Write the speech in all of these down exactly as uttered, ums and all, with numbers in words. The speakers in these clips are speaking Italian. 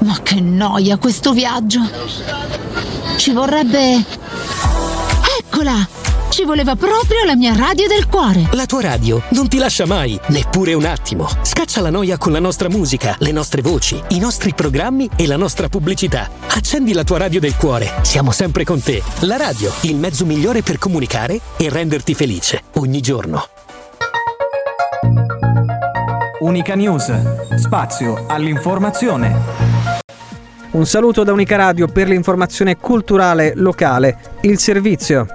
Ma che noia questo viaggio! Ci vorrebbe... Eccola! Ci voleva proprio la mia radio del cuore! La tua radio non ti lascia mai, neppure un attimo. Scaccia la noia con la nostra musica, le nostre voci, i nostri programmi e la nostra pubblicità. Accendi la tua radio del cuore. Siamo sempre con te. La radio, il mezzo migliore per comunicare e renderti felice ogni giorno. Unica News, spazio all'informazione. Un saluto da Unica Radio per l'informazione culturale locale, il servizio.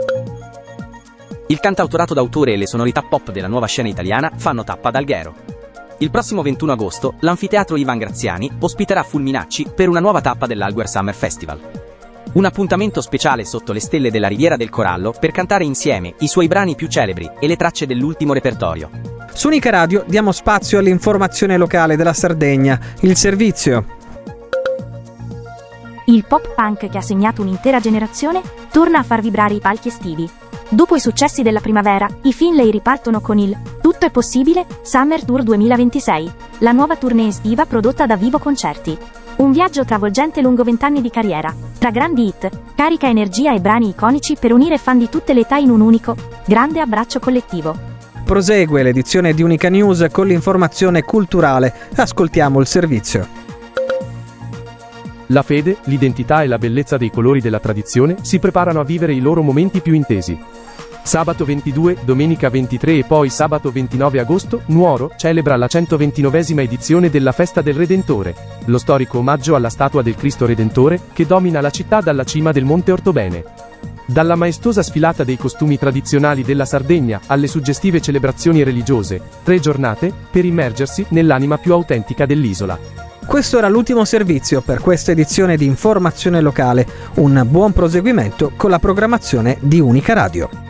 Il cantautorato d'autore e le sonorità pop della nuova scena italiana fanno tappa ad Alghero. Il prossimo ventuno agosto l'anfiteatro Ivan Graziani ospiterà Fulminacci per una nuova tappa dell'Alguer Summer Festival. Un appuntamento speciale sotto le stelle della Riviera del Corallo per cantare insieme i suoi brani più celebri e le tracce dell'ultimo repertorio. Su Unica Radio diamo spazio all'informazione locale della Sardegna, il servizio. Il pop punk che ha segnato un'intera generazione torna a far vibrare i palchi estivi. Dopo i successi della primavera, i Finlay ripartono con il Tutto è possibile Summer Tour duemilaventisei, la nuova tournée estiva prodotta da Vivo Concerti. Un viaggio travolgente lungo vent'anni di carriera, tra grandi hit, carica energia e brani iconici per unire fan di tutte le età in un unico, grande abbraccio collettivo. Prosegue l'edizione di Unica News con l'informazione culturale. Ascoltiamo il servizio. La fede, l'identità e la bellezza dei colori della tradizione si preparano a vivere i loro momenti più intesi. Sabato ventidue, domenica ventitré e poi sabato ventinove agosto, Nuoro celebra la centoventinovesima edizione della Festa del Redentore, lo storico omaggio alla statua del Cristo Redentore che domina la città dalla cima del Monte Ortobene. Dalla maestosa sfilata dei costumi tradizionali della Sardegna alle suggestive celebrazioni religiose, tre giornate per immergersi nell'anima più autentica dell'isola. Questo era l'ultimo servizio per questa edizione di informazione locale. Un buon proseguimento con la programmazione di Unica Radio.